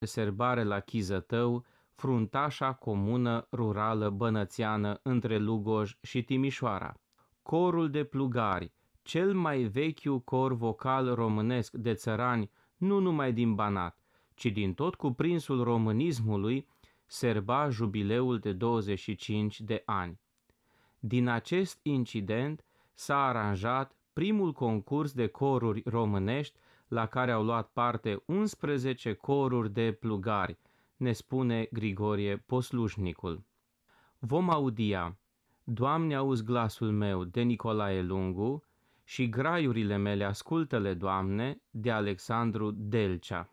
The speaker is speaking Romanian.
serbare la Chizătău, fruntașa comună rurală bănățeană între Lugoj și Timișoara. Corul de plugari, cel mai vechiu cor vocal românesc de țărani, nu numai din Banat, ci din tot cuprinsul românismului, serba jubileul de 25 de ani. Din acest incident s-a aranjat primul concurs de coruri românești la care au luat parte 11 coruri de plugari, ne spune Grigorie Poslușnicul. Vom audia Doamne, auzi glasul meu de Nicolae Lungu și Graiurile mele ascultă-le, Doamne, de Alexandru Delcea.